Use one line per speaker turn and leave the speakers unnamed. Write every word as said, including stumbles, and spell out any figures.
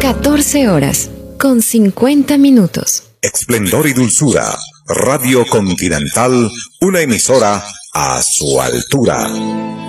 catorce horas con cincuenta minutos.
Esplendor y dulzura. Radio Continental, una emisora a su altura.